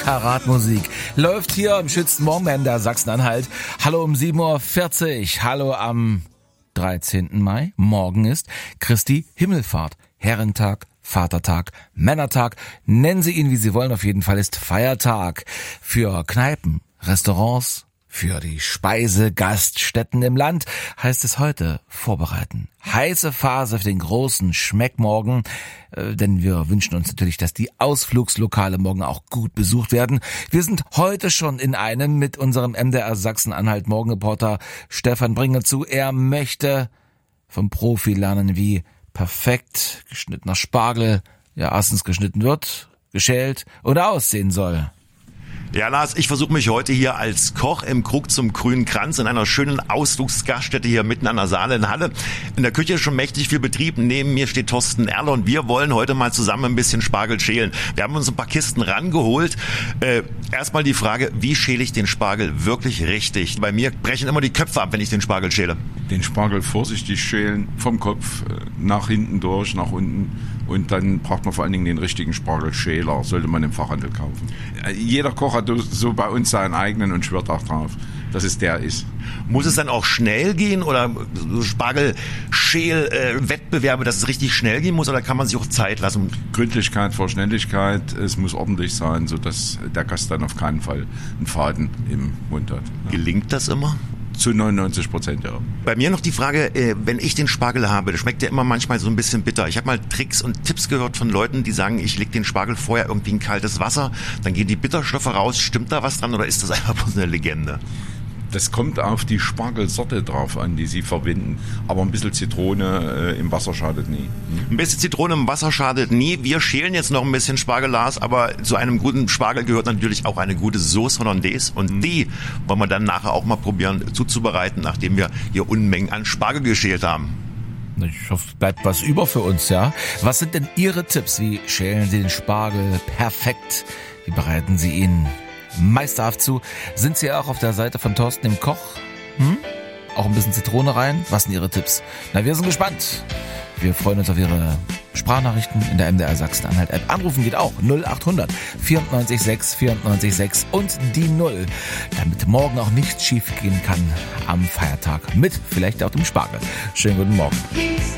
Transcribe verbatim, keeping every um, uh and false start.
Hitparadmusik läuft hier im schönsten Morgen der Sachsen-Anhalt. Hallo um sieben Uhr vierzig. Hallo am dreizehnten Mai. Morgen ist Christi Himmelfahrt. Herrentag, Vatertag, Männertag. Nennen Sie ihn, wie Sie wollen. Auf jeden Fall ist Feiertag. Für Kneipen, Restaurants, für die Speisegaststätten im Land heißt es heute vorbereiten. Heiße Phase für den großen Schmeckmorgen, äh, denn wir wünschen uns natürlich, dass die Ausflugslokale morgen auch gut besucht werden. Wir sind heute schon in einem mit unserem M D R Sachsen-Anhalt Morgenreporter Stefan Bringer zu. Er möchte vom Profi lernen, wie perfekt geschnittener Spargel ja erstens geschnitten wird, geschält oder aussehen soll. Ja, Lars, ich versuche mich heute hier als Koch im Krug zum Grünen Kranz in einer schönen Ausflugsgaststätte hier mitten an der Saale-Halle. In der Küche ist schon mächtig viel Betrieb. Neben mir steht Thorsten Erler und wir wollen heute mal zusammen ein bisschen Spargel schälen. Wir haben uns ein paar Kisten rangeholt. Äh, erstmal die Frage, wie schäle ich den Spargel wirklich richtig? Bei mir brechen immer die Köpfe ab, wenn ich den Spargel schäle. Den Spargel vorsichtig schälen, vom Kopf nach hinten durch, nach unten. Und dann braucht man vor allen Dingen den richtigen Spargelschäler, sollte man im Fachhandel kaufen. Jeder Koch hat so bei uns seinen eigenen und schwört auch drauf, dass es der ist. Muss es dann auch schnell gehen oder so Spargelschäl-Wettbewerbe, dass es richtig schnell gehen muss, oder kann man sich auch Zeit lassen? Gründlichkeit vor Schnelligkeit, es muss ordentlich sein, sodass der Gast dann auf keinen Fall einen Faden im Mund hat. Ja. Gelingt das immer? Zu neunundneunzig Prozent, ja. Bei mir noch die Frage, wenn ich den Spargel habe, der schmeckt ja immer manchmal so ein bisschen bitter. Ich habe mal Tricks und Tipps gehört von Leuten, die sagen, ich lege den Spargel vorher irgendwie in kaltes Wasser, dann gehen die Bitterstoffe raus. Stimmt da was dran oder ist das einfach bloß eine Legende? Das kommt auf die Spargelsorte drauf an, die Sie verwenden. Aber ein bisschen Zitrone äh, im Wasser schadet nie. Ein bisschen Zitrone im Wasser schadet nie. Wir schälen jetzt noch ein bisschen Spargel, Lars, aber zu einem guten Spargel gehört natürlich auch eine gute Sauce Hollandaise. Und mhm. die wollen wir dann nachher auch mal probieren zuzubereiten, nachdem wir hier Unmengen an Spargel geschält haben. Ich hoffe, bleibt was über für uns, ja? Was sind denn Ihre Tipps? Wie schälen Sie den Spargel perfekt? Wie bereiten Sie ihn meisterhaft zu? Sind Sie auch auf der Seite von Thorsten, dem Koch? Hm? Auch ein bisschen Zitrone rein? Was sind Ihre Tipps? Na, wir sind gespannt. Wir freuen uns auf Ihre Sprachnachrichten in der M D R Sachsen-Anhalt-App. Anrufen geht auch null achthundert vierundneunzig sechs vierundneunzig sechs und die null, damit morgen auch nichts schief gehen kann am Feiertag mit vielleicht auch dem Spargel. Schönen guten Morgen.